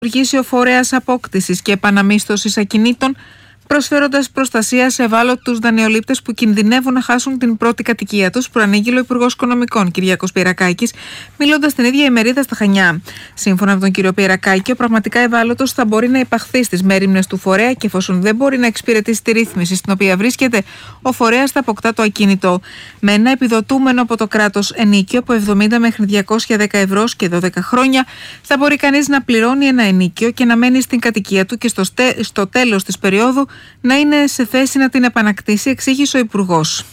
λειτουργήσει ο φορέας απόκτησης και επαναμίσθωσης ακινήτων, προσφέροντας προστασία σε ευάλωτους δανειολήπτες που κινδυνεύουν να χάσουν την πρώτη κατοικία τους, προανήγγειλε ο Υπουργός Οικονομικών Κυριάκος Πιερακάκης, μιλώντας την ίδια ημερίδα στα Χανιά. Σύμφωνα με τον κύριο Πιερακάκη, ο πραγματικά ευάλωτος θα μπορεί να υπαχθεί στις μέριμνες του φορέα και εφόσον δεν μπορεί να εξυπηρετήσει τη ρύθμιση στην οποία βρίσκεται, ο φορέας θα αποκτά το ακίνητο. Με ένα επιδοτούμενο από το κράτος ενίκιο από 70 μέχρι 210 ευρώ και 12 χρόνια, θα μπορεί κανείς να πληρώνει ένα ενίκιο και να μένει στην κατοικία του και στο τέλος της περίοδου να είναι σε θέση να την επανακτήσει, εξήγησε ο Υπουργός.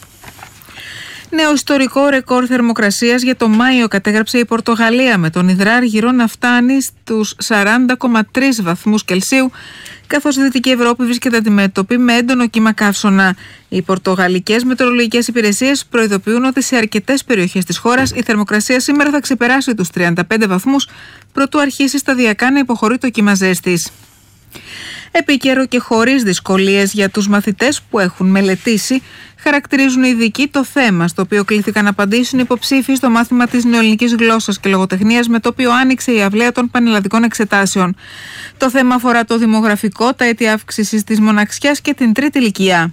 Νέο ιστορικό ρεκόρ θερμοκρασίας για το Μάιο κατέγραψε η Πορτογαλία, με τον υδράργυρο να φτάνει στους 40,3 βαθμούς Κελσίου, καθώς η Δυτική Ευρώπη βρίσκεται αντιμέτωπη με έντονο κύμα καύσωνα. Οι πορτογαλικές μετεωρολογικές υπηρεσίες προειδοποιούν ότι σε αρκετές περιοχές της χώρας η θερμοκρασία σήμερα θα ξεπεράσει τους 35 βαθμούς, προτού αρχίσει σταδιακά να υποχωρεί το κύμα ζέστης. Επίκαιρο και χωρίς δυσκολίες για τους μαθητές που έχουν μελετήσει, χαρακτηρίζουν οι ειδικοί το θέμα στο οποίο κλήθηκαν να απαντήσουν υποψήφοι στο μάθημα της νεοελληνικής γλώσσας και λογοτεχνίας, με το οποίο άνοιξε η αυλαία των πανελλαδικών εξετάσεων. Το θέμα αφορά το δημογραφικό, τα αίτια αύξησης της μοναξιάς και την τρίτη ηλικία.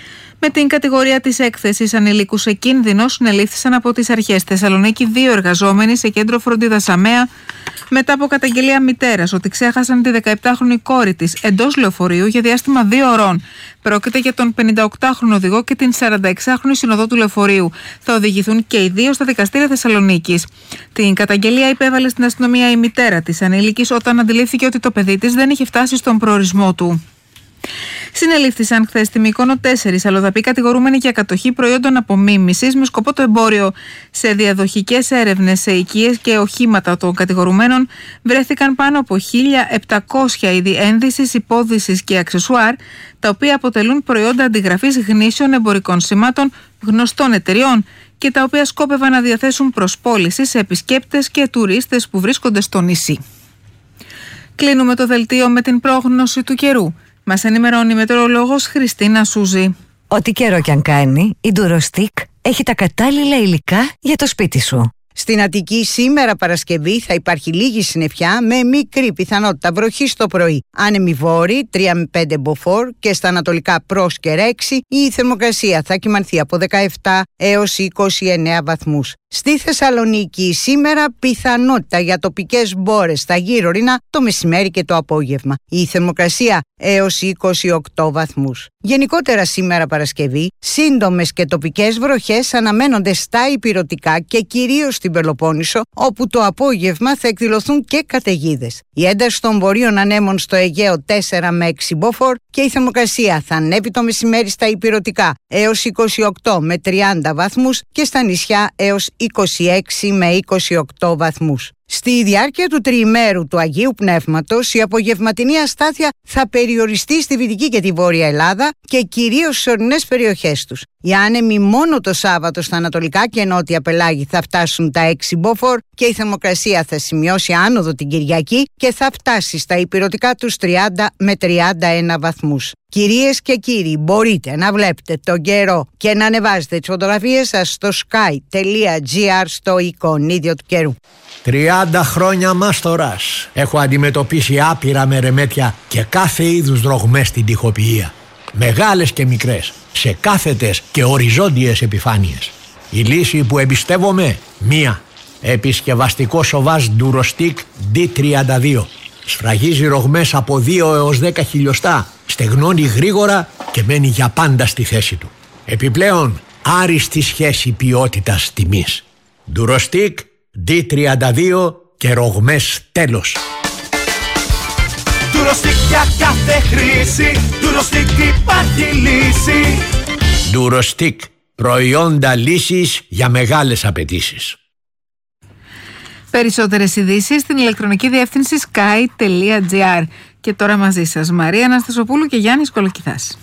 Με την κατηγορία της έκθεσης ανηλίκους σε κίνδυνο, συνελήφθησαν από τις αρχές Θεσσαλονίκη 2 εργαζόμενοι σε κέντρο φροντίδας ΑΜΕΑ μετά από καταγγελία μητέρας ότι ξέχασαν τη 17χρονη κόρη της εντός λεωφορείου για διάστημα 2 ωρών. Πρόκειται για τον 58χρονο οδηγό και την 46χρονη συνοδό του λεωφορείου. Θα οδηγηθούν και οι δύο στα δικαστήρια Θεσσαλονίκης. Την καταγγελία υπέβαλε στην αστυνομία η μητέρα της ανήλικης όταν αντιλήφθηκε ότι το παιδί της δεν είχε φτάσει στον προορισμό του. Συνελήφθησαν χθες στη Μύκονο 4 αλλοδαποί κατηγορούμενοι για κατοχή προϊόντων απομίμησης με σκοπό το εμπόριο. Σε διαδοχικές έρευνες σε οικίες και οχήματα των κατηγορουμένων βρέθηκαν πάνω από 1.700 είδη ένδυσης, υπόδυσης και αξεσουάρ, τα οποία αποτελούν προϊόντα αντιγραφής γνήσιων εμπορικών σημάτων γνωστών εταιριών και τα οποία σκόπευαν να διαθέσουν προς πώληση σε επισκέπτες και τουρίστες που βρίσκονται στο νησί. Κλείνουμε το δελτίο με την πρόγνωση του καιρού. Μας ενημερώνει η μετεωρολόγος Χριστίνα Σούζη. Ό,τι καιρό κι αν κάνει, η Durostick έχει τα κατάλληλα υλικά για το σπίτι σου. Στην Αττική σήμερα Παρασκευή θα υπάρχει λίγη συννεφιά με μικρή πιθανότητα βροχής το πρωί. Άνεμη βόρη 3 με 5 μποφόρ και στα ανατολικά Πρόσκαιρα 6 η θερμοκρασία θα κυμανθεί από 17 έως 29 βαθμούς. Στη Θεσσαλονίκη σήμερα πιθανότητα για τοπικές μπόρες στα γύρω-ρινά το μεσημέρι και το απόγευμα. Η θερμοκρασία έως 28 βαθμούς. Γενικότερα σήμερα Παρασκευή, σύντομες και τοπικές βροχές αναμένονται στα ηπειρωτικά και κυρίως στην Πελοπόννησο, όπου το απόγευμα θα εκδηλωθούν και καταιγίδες. Η ένταση των βορείων ανέμων στο Αιγαίο 4 με 6 μποφόρ και η θερμοκρασία θα ανέβει το μεσημέρι στα ηπειρωτικά έως 28 με 30 βαθμούς και στα νησιά έως 26 με 28 βαθμούς. Στη διάρκεια του τριημέρου του Αγίου Πνεύματος, η απογευματινή αστάθεια θα περιοριστεί στη Δυτική και τη Βόρεια Ελλάδα και κυρίως στις ορεινές περιοχές τους. Οι άνεμοι μόνο το Σάββατο στα ανατολικά και νότια πελάγη θα φτάσουν τα 6 μποφόρ και η θερμοκρασία θα σημειώσει άνοδο την Κυριακή και θα φτάσει στα ηπειρωτικά τους 30 με 31 βαθμούς. Κυρίες και κύριοι, μπορείτε να βλέπετε τον καιρό και να ανεβάζετε τις φωτογραφίες σας στο sky.gr στο εικονίδιο του καιρού. 30 χρόνια μάστορας. Έχω αντιμετωπίσει άπειρα μερεμέτια και κάθε είδους δρογμές στην τοιχοποιία. Μεγάλες και μικρές, σε κάθετες και οριζόντιες επιφάνειες. Η λύση που εμπιστεύομαι, μία. Επισκευαστικό σοβάζ Durostick D32. Σφραγίζει ρογμές από 2 έως 10 χιλιοστά, στεγνώνει γρήγορα και μένει για πάντα στη θέση του. Επιπλέον, άριστη σχέση ποιότητας τιμής. Durostick D32 και ρογμές τέλος. Durostick για κάθε χρήση, Durostick υπάρχει λύση. Durostick, προϊόντα λύσης για μεγάλες απαιτήσεις. Περισσότερες ειδήσεις στην ηλεκτρονική διεύθυνση sky.gr. Και τώρα μαζί σας Μαρία Αναστασοπούλου και Γιάννης Κολοκυθάς.